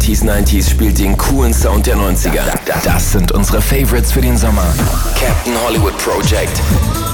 80s, 90s spielt den coolen Sound der 90er. Das sind unsere Favorites für den Sommer. Captain Hollywood Project.